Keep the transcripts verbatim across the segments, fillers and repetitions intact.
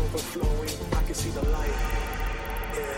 overflowing. I can see the light. Yeah.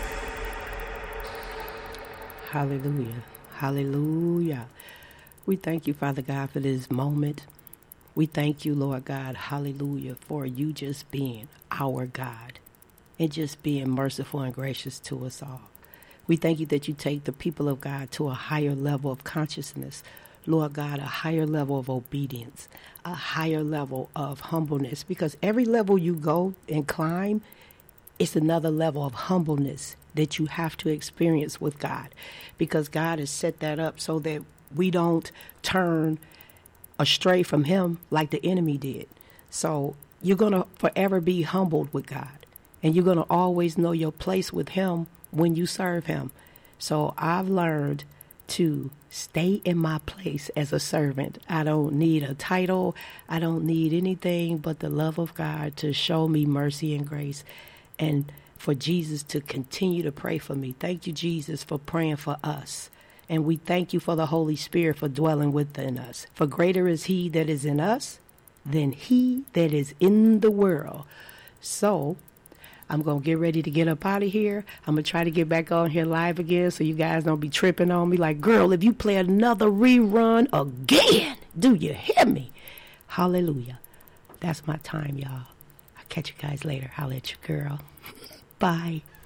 Hallelujah. Hallelujah. We thank you, Father God, for this moment. We thank you, Lord God, hallelujah, for you just being our God and just being merciful and gracious to us all. We thank you that you take the people of God to a higher level of consciousness, Lord God, a higher level of obedience, a higher level of humbleness, because every level you go and climb, it's another level of humbleness that you have to experience with God, because God has set that up so that we don't turn astray from him like the enemy did. So you're going to forever be humbled with God, and you're going to always know your place with him when you serve him. So I've learned to stay in my place as a servant. I don't need a title. I don't need anything but the love of God to show me mercy and grace, and for Jesus to continue to pray for me. Thank you, Jesus, for praying for us. And we thank you for the Holy Spirit for dwelling within us. For greater is he that is in us than he that is in the world. So I'm going to get ready to get up out of here. I'm going to try to get back on here live again so you guys don't be tripping on me like, girl, if you play another rerun again, do you hear me? Hallelujah. That's my time, y'all. I'll catch you guys later. Holla at you, girl. Bye.